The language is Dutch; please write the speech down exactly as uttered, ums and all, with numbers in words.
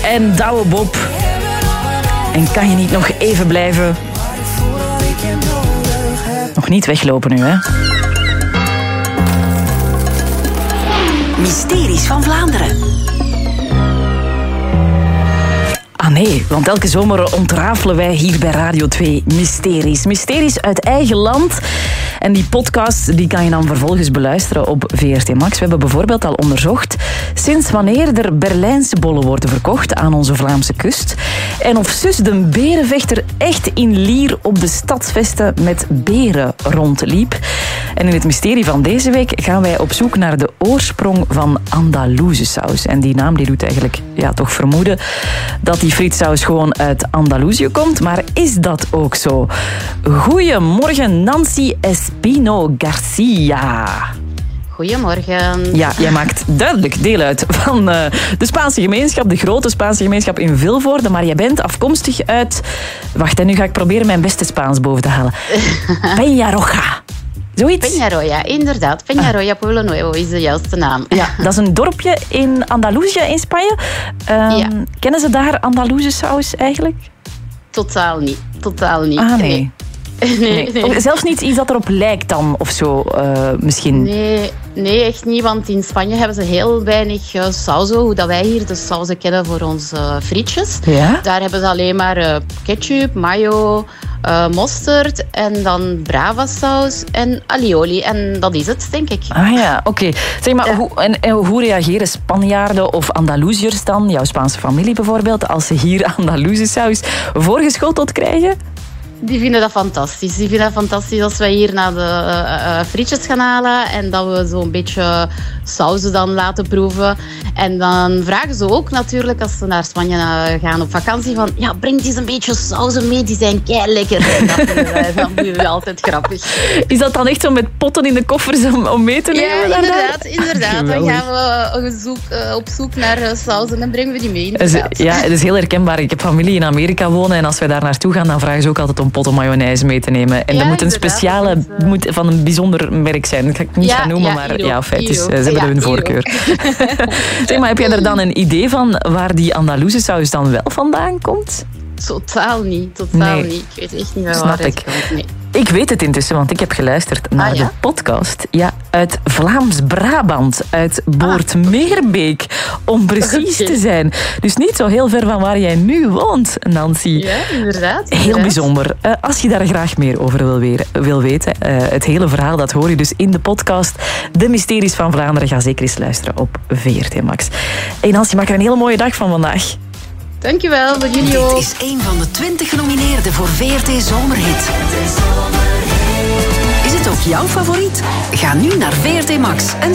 en Douwe Bob. En kan je niet nog even blijven? Nog niet weglopen nu, hè? Mysteries van Vlaanderen. Ah nee, want elke zomer ontrafelen wij hier bij Radio twee mysteries. Mysteries uit eigen land. En die podcast die kan je dan vervolgens beluisteren op V R T Max. We hebben bijvoorbeeld al onderzocht sinds wanneer er Berlijnse bollen worden verkocht aan onze Vlaamse kust. En of zus de berenvechter echt in Lier op de stadsvesten met beren rondliep. En in het mysterie van deze week gaan wij op zoek naar de oorsprong van Andalouse-saus. En die naam die doet eigenlijk ja, toch vermoeden dat die frietsaus gewoon uit Andalusië komt. Maar is dat ook zo? Goedemorgen, Nancy Espino Garcia. Goedemorgen. Ja, jij maakt duidelijk deel uit van uh, de Spaanse gemeenschap, de grote Spaanse gemeenschap in Vilvoorde, maar jij bent afkomstig uit... Wacht, en nu ga ik proberen mijn beste Spaans boven te halen. Peñarroja. Zoiets? Peñarroja, inderdaad. Peñarroja Pueblo Nuevo is de juiste naam. Ja, dat is een dorpje in Andalusië in Spanje. Um, ja. Kennen ze daar Andaluze saus eigenlijk? Totaal niet. Totaal niet. Ah, nee. nee. Nee, nee. Zelfs niet iets dat erop lijkt dan, of zo, uh, misschien? Nee, nee, echt niet, want in Spanje hebben ze heel weinig uh, sauzen, hoe dat wij hier de sauzen kennen voor onze uh, frietjes. Ja? Daar hebben ze alleen maar uh, ketchup, mayo, uh, mosterd en dan brava saus en alioli. En dat is het, denk ik. Ah ja, oké. Okay. Zeg maar, ja. hoe, en, en hoe reageren Spanjaarden of Andalusiërs dan, jouw Spaanse familie bijvoorbeeld, als ze hier Andaluze saus voorgeschoteld krijgen? Die vinden dat fantastisch. Die vinden dat fantastisch als wij hier naar de uh, uh, frietjes gaan halen en dat we zo'n beetje sauzen dan laten proeven. En dan vragen ze ook natuurlijk als ze naar Spanje gaan op vakantie van ja, breng eens een beetje sauzen mee, die zijn kei lekker. En dat vinden wij, dat vinden we altijd grappig. Is dat dan echt zo met potten in de koffers om, om mee te nemen? Ja, inderdaad. inderdaad. Dan gaan we op zoek, uh, op zoek naar uh, sauzen en brengen we die mee. Inderdaad. Ja, het is heel herkenbaar. Ik heb familie in Amerika wonen en als wij daar naartoe gaan, dan vragen ze ook altijd om potten mayonaise mee te nemen. En ja, dat moet een speciale, is, uh... moet van een bijzonder merk zijn. Dat ga ik niet ja, gaan noemen, ja, maar ja, feit is, ze hebben ja, hun voorkeur. Zeg maar, heb jij er dan een idee van waar die Andaluze saus dan wel vandaan komt? Totaal niet, totaal nee. niet. Ik weet echt niet waar Snap het ik. komt. Nee. Ik weet het intussen, want ik heb geluisterd naar ah, ja? de podcast. Ja, uit Vlaams-Brabant, uit Boortmeerbeek, om precies okay. te zijn. Dus niet zo heel ver van waar jij nu woont, Nancy. Ja, inderdaad. Heel inderdaad. bijzonder. Uh, als je daar graag meer over wil, weer, wil weten, uh, het hele verhaal, dat hoor je dus in de podcast De Mysteries van Vlaanderen. Ga zeker eens luisteren op V R T Max. Hey Nancy, maak er een hele mooie dag van vandaag. Dankjewel, voor jullie ook. Dit is een van de twintig genomineerden voor V R T Zomerhit. Is het ook jouw favoriet? Ga nu naar V R T Max en